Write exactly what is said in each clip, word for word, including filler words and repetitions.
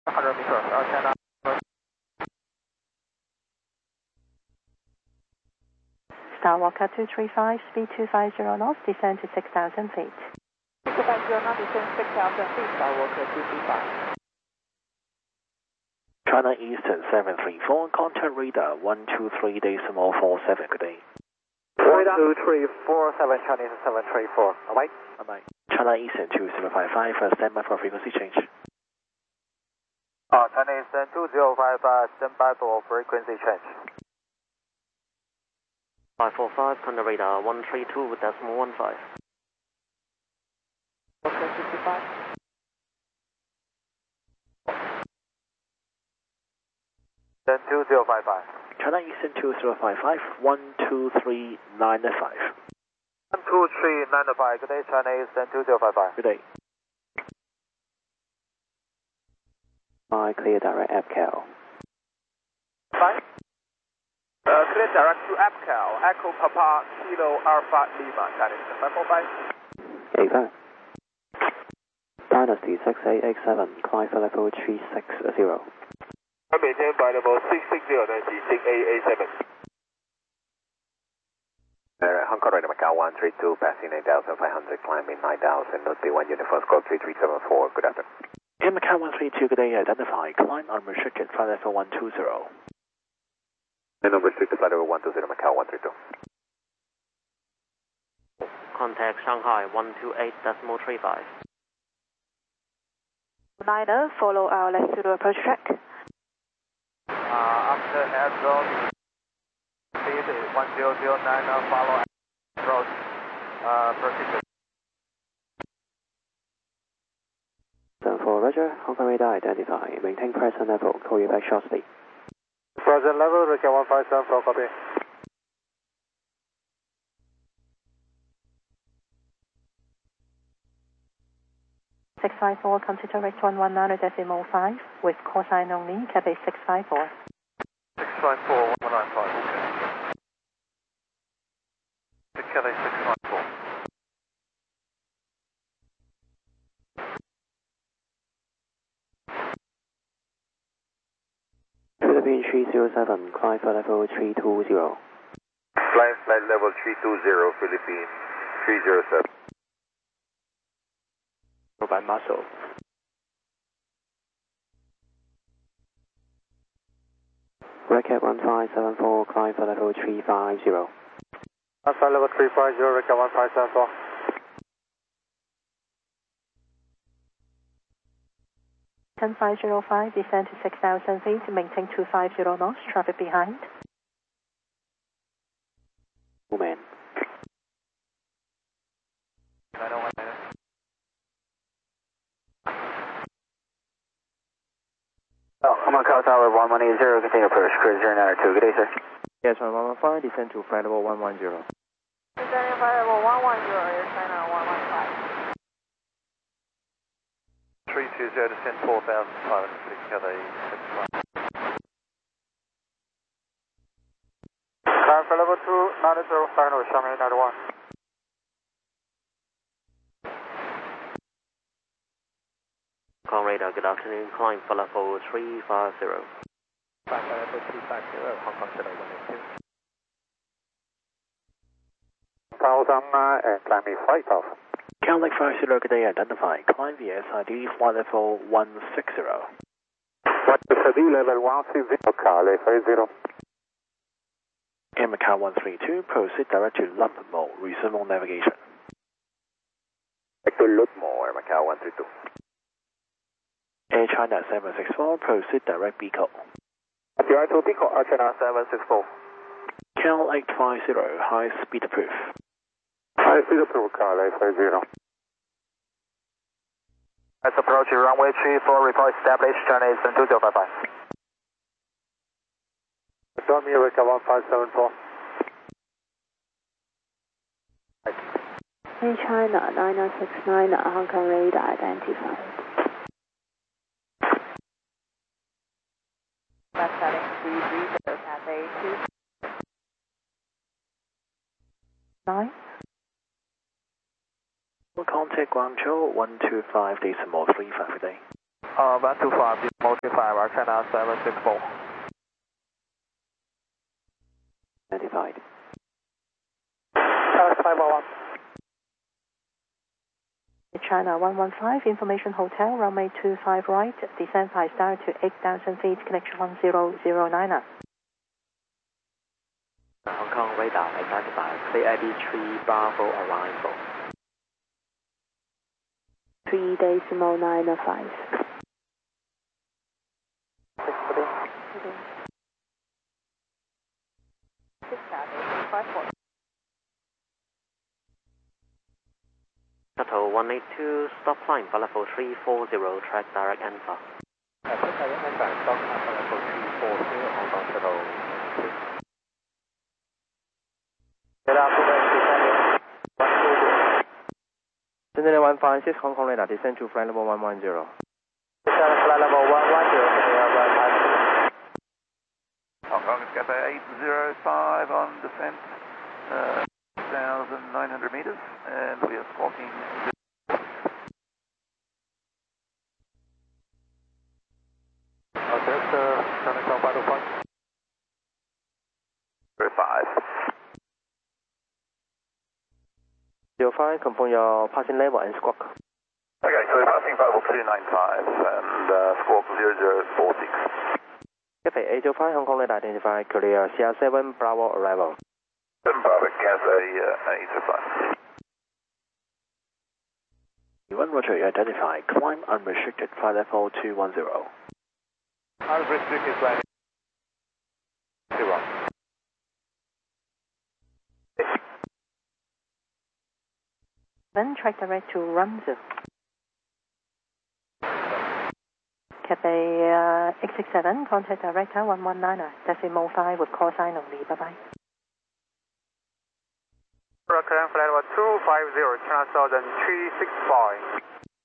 one hundred meters, uh, China. Skywalker two three five, speed two five zero knots, descend to six thousand feet. two five zero knots, descend six thousand feet, Skywalker two three five. China Eastern seven three four, contact radar one two three decimal four seven, good day. one two three four seven, Chinese seven three four, bye bye. Bye bye. China Eastern two zero five five, uh, stand by for frequency change. Uh, China Eastern two zero five five, stand by for frequency change. five four five, contact radar one three two decimal one five. Okay, fifty-five. Then two zero five five. China Eastern two zero five five, one two three nine five. one two three nine five, good day, China Eastern two zero five five. Good day. My clear direct A P C A L. Fine. Uh, clear direct to A P C A L, Echo Papa, Kilo Alpha Lima, China Eastern five four five. eight Dynasty six eight eight seven, climb for level three six zero. Maintain by level six six zero, Nancy six eight eight seven. Uh, Hong Kong Radar Macau one three two, passing eight thousand five hundred, climbing nine thousand, note one uniform scope three three seven four, good afternoon. In Macau one three two, good day, identify, climb unrestricted, flight level one two zero. And unrestricted flight level one two zero, Macau one three two. Contact Shanghai one two eight decimal three five. Niner, follow our left pseudo approach track. Uh, after air zone, speed one zero zero nine, uh, follow approach uh, procedure. seven four, Roger, Hong Kong radar identify, maintain present level, call you back shortly. Present level, Roger one five seven four, copy. six five four, come to direct one one nine decimal five, with cosine only, Cathay six five four. six five four, one one nine five, okay. Cathay six five four. Philippine three zero seven, climb for level three two zero. Flying flight level three two zero, Philippine three zero seven. By muscle. Record one five seven four, climb for level three five zero. Flight level three five zero, record one five seven four. ten five zero five, descend to six thousand feet, maintain two five zero knots, traffic behind. Woman. Oh, Macau Tower one one eight zero, continue approach, cruise zero nine two, good day, sir. Yes, one one five, descend to flight level one one zero. Descending flight level one one zero, Air China one one five. three two zero, descend four thousand five hundred feet, Cathay six five. Climb for level two nine zero, final, Shanghai nine one. Hong Kong radar, good afternoon, climb for level three five zero. Climb for level three five zero, Hong Kong Center one eight two. Thousand and climbing five thousand. Caltech five zero, good day, identify, climb V S I D, flight level one six zero. What is the level one six zero, Calais five zero. In Macau one three two, proceed direct to London Mall, resume on navigation. Back to Ludmore, Macau one three two. Air China seven six four, proceed direct Beagle. Direct to Pico, Air China seven six four. Cal eight five zero, high speed approved. High speed approved, Calais five zero. Let's approach runway three four, report established, China Eastern two zero five five. Storm Eureka one five seven four. Air China nine nine six nine, Hong Kong radar identified. Left heading three three zero, Cathay two. Nine. Contact Guangzhou one two five decimal three five a day. Uh, one two five, multi-five, our China seven six four. Identified. China five one one. China one one five, Information Hotel, runway two five right, descend five star to eight thousand feet, connection one zero zero nine. Hong Kong radar identified. Clear I D three Bravo arrival. three decimal nine five. Six three. Six Cathay, five four. Shuttle one eight two, stop flying for level three four zero, track direct Alpha. Track direct Alpha, stop flying for level three four zero, Hong Kong Shuttle. Cincinnati one five six, Hong Kong radar, descend to flight level one one zero. Descend flight level one one zero, Hong Kong is Cathay eight zero five on descent, uh, one thousand nine hundred meters, and we are squawking. Okay, sir, China five oh five. zero five. zero five, confirm your passing level and squawk. Okay, so we're passing level two nine five and uh, squawk zero zero four six. Cathay eight zero five, Hong Kong radar identified, clear C R seven Bravo arrival. seven Bravo, Cathay uh, eight zero five. One Roger, you identified. Climb unrestricted, flight level two one zero. Unrestricted flight. Zero. Then track direct to Runzu. Cathay uh, eight six seven, contact director one one nine, decimal five with call sign only. Bye bye. Current flight level two five zero, China Southern three six five.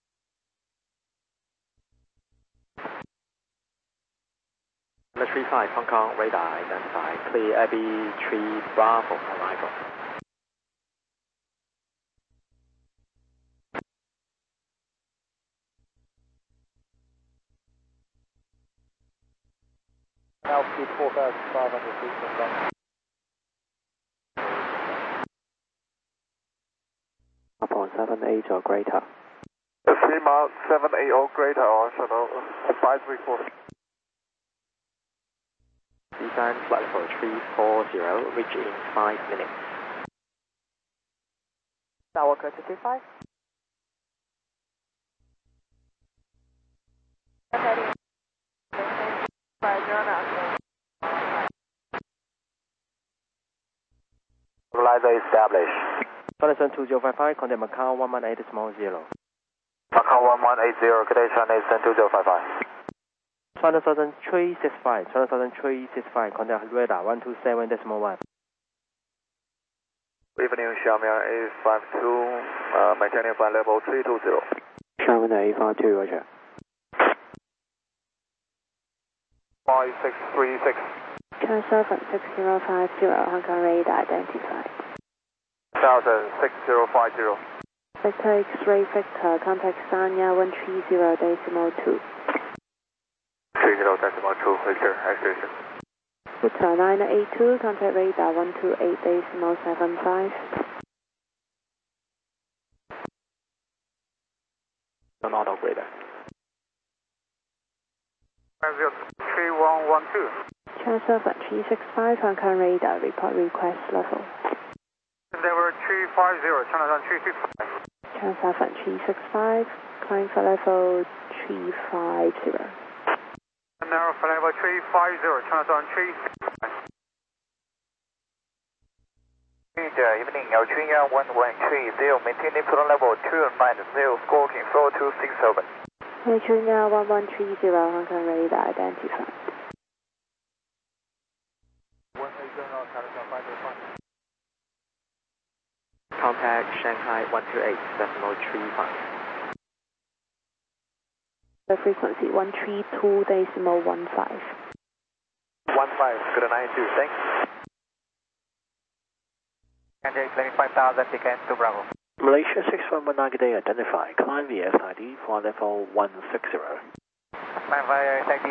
Number three five, Hong Kong radar identified. Clear I B three Bravo arrival. Altitude four thousand five hundred feet from ground. Upon seven eight or greater. three miles, seven eight or greater, or shuttle five three four. Descend flight level three four zero, reach in five minutes. Tower two two five. Heading. Five zero now. Stabilizer established. Jonathan two zero five five, contact Macau one one eight small zero. Macau one one eight zero, good day, China Eastern two zero five five. China Southern three six five, China Southern three six five, contact radar one two seven decimal one. Evening, Xiaomi A five two, uh, maintaining flight level three two zero. Xiaomi A five two, Roger. five six three six. China Southern six zero five zero, Hong Kong radar identified. Southern six zero five zero. Victor X-ray Victor, contact Sanya one three zero decimal two. three zero decimal two, Victor, activation. Victor nine eight two, contact radar one two eight decimal seven five. Non auto radar. zero three one one two. China Southern three six five, Hong Kong radar, report request level. Endeavour three five zero, China Southern three six five. China Southern three six five, climb for level three five zero. Narrow for level three five zero, China Southern three six five. Evening, Algeria one one three zero, maintaining flight level two nine zero, squawking four two six seven. Algeria one one three zero, Hong Kong radar identified. one eight zero, China Southern five zero five. Contact Shanghai one two eight decimal three five. The frequency one three two decimal one five. one five, good night, two, thanks. Cathay claiming five thousand, decant to Bravo. Malaysia six one one nine, good day, identified. Climb V S I D, flight level one six zero. Fire taxi.